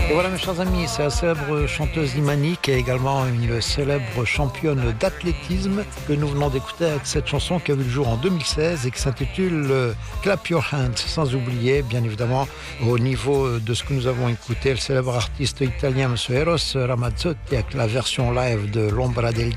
Et voilà mes chers amis, c'est la célèbre chanteuse Imani qui est également une célèbre championne d'athlétisme que nous venons d'écouter avec cette chanson qui a vu le jour en 2016 et qui s'intitule Clap Your Hands, sans oublier bien évidemment au niveau de ce que nous avons écouté le célèbre artiste italien M. Eros Ramazzotti avec la version live de L'Ombra del